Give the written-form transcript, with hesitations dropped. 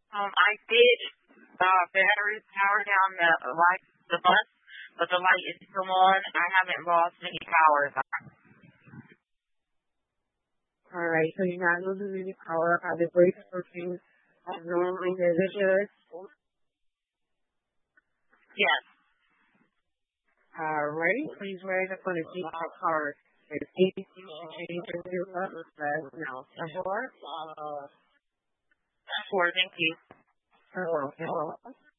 I did battery power down the bus, but the light is still on. I haven't lost any power. All right, so you're not losing any power. The brakes working as normally as it should? Yes. All right, please wait up on the seatbelt card. If anything changes your button, let us know. Sure, thank you. You're welcome.